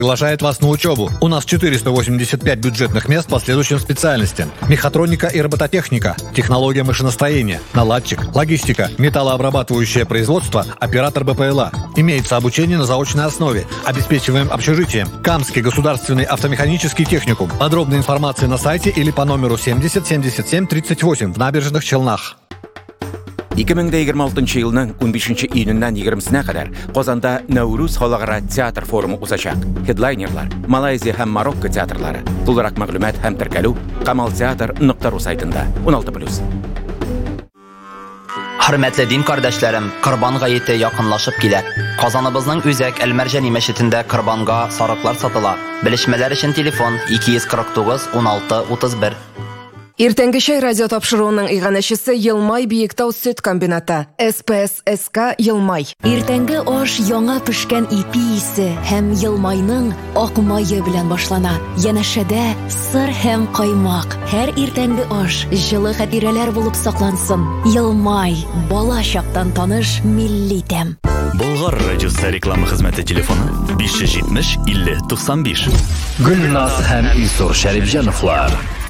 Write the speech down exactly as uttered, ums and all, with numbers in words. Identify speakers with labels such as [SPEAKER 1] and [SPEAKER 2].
[SPEAKER 1] Приглашает вас на учебу. У нас четыреста восемьдесят пять бюджетных мест по следующим специальностям: мехатроника и робототехника, технология машиностроения, наладчик, логистика, металлообрабатывающее производство, оператор БПЛА. Имеется обучение на заочной основе. Обеспечиваем общежитием. Камский государственный автомеханический техникум. Подробная информация на сайте или по номеру семьдесят семьдесят семь тридцать восемь в Набережных Челнах.
[SPEAKER 2] эки мең егерме алтынчы елның он бишенче июненнән егермесенә кадәр Казанда Наурыз халыкара театр форумы узачак. Хедлайнерлар Малайзия һәм Марокко театрлары. Тулырак мәгълүмат һәм теркәлү камалтеатр нокта ру сайтында. он алты плюс.
[SPEAKER 3] Hörmətli din qardaşlarım, Qurban гаете якынлашып килә. Казаныбызның Үзәк Әл-Мәрҗани мәчетендә Qurbanга сарыклар сатыла. Белешмәләр өчен телефон ике йөз кырык тугыз ун алты утыз бер.
[SPEAKER 4] Иртәнге чәй радио тапшыруының иганәчесе Елмай Биектау сөт комбинаты. эс пэ эс эс ка Елмай.
[SPEAKER 5] Иртәнге аш яңа пешкән ипи исе һәм Елмайның ак майы белән башлана. Янәшәдә сыр һәм каймак. Һәр иртәнге аш җылы хатирәләр булып саклансын. Елмай, бала чактан таныш милли тәм.
[SPEAKER 6] Болгар радиосы реклама хезмәте телефоны биш йөз җитмеш илле туксан биш.
[SPEAKER 7] Гөлназ һәм Илсур Шәрифҗановлар.